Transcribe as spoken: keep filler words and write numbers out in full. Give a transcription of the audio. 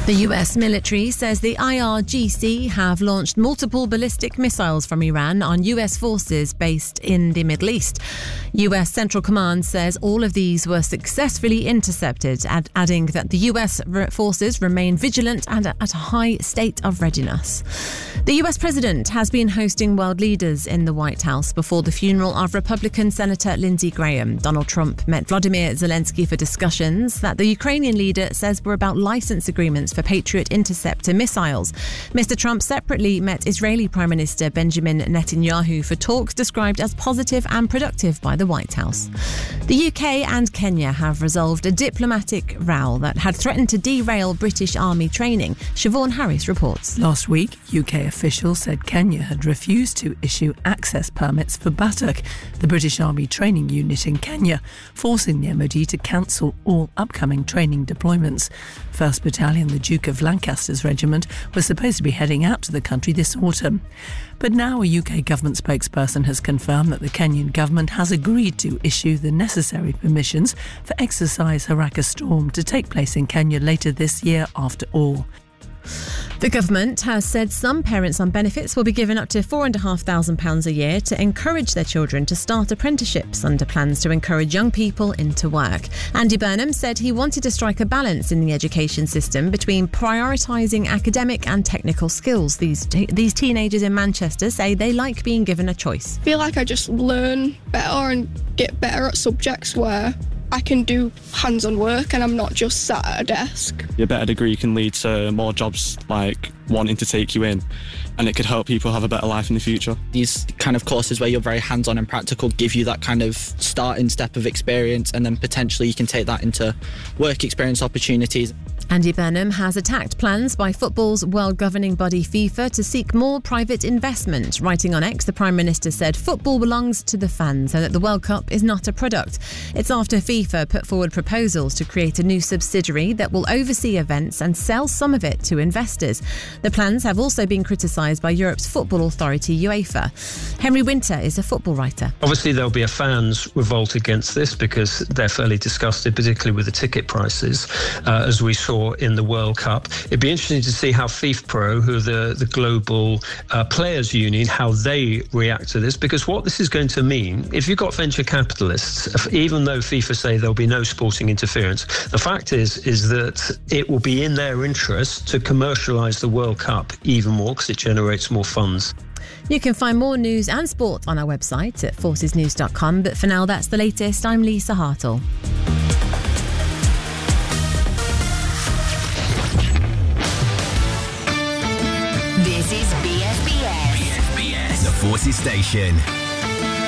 The U S military says the I R G C have launched multiple ballistic missiles from Iran on U S forces based in the Middle East. U S Central Command says all of these were successfully intercepted, add, adding that the U S forces remain vigilant and at a high state of readiness. The U S president has been hosting world leaders in the White House before the funeral of Republican Senator Lindsey Graham. Donald Trump met Vladimir Zelensky for discussions that the Ukrainian leader says were about license agreements for Patriot interceptor missiles. Mister Trump separately met Israeli Prime Minister Benjamin Netanyahu for talks described as positive and productive by the White House. The U K and Kenya have resolved a diplomatic row that had threatened to derail British Army training. Siobhan Harris reports. Last week, U K officials said Kenya had refused to issue access permits for Batak, the British Army training unit in Kenya, forcing the M O D to cancel all upcoming training deployments. first Battalion, the Duke of Lancaster's regiment, was supposed to be heading out to the country this autumn. But now a U K government spokesperson has confirmed that the Kenyan government has agreed to issue the necessary permissions for Exercise Haraka Storm to take place in Kenya later this year after all. The government has said some parents on benefits will be given up to four thousand five hundred pounds a year to encourage their children to start apprenticeships under plans to encourage young people into work. Andy Burnham said he wanted to strike a balance in the education system between prioritising academic and technical skills. These t- these teenagers in Manchester say they like being given a choice. I feel like I just learn better and get better at subjects where I can do hands-on work and I'm not just sat at a desk. A better degree can lead to more jobs like wanting to take you in, and it could help people have a better life in the future. These kind of courses where you're very hands-on and practical give you that kind of starting step of experience, and then potentially you can take that into work experience opportunities. Andy Burnham has attacked plans by football's world governing body FIFA to seek more private investment. Writing on X, the Prime Minister said football belongs to the fans and that the World Cup is not a product. It's after FIFA put forward proposals to create a new subsidiary that will oversee events and sell some of it to investors. The plans have also been criticised by Europe's football authority, UEFA. Henry Winter is a football writer. Obviously, there'll be a fans' revolt against this because they're fairly disgusted, particularly with the ticket prices, uh, as we saw in the World Cup. It'd be interesting to see how FIFPro, who are the, the global uh, players union, how they react to this, because what this is going to mean, if you've got venture capitalists, if, even though FIFA say there'll be no sporting interference, the fact is is that it will be in their interest to commercialise the World Cup even more because it generates more funds. You can find more news and sport on our website at forces news dot com, but for now that's the latest. I'm Lisa Hartle. This is B S B S. B S B S, the Forces Station.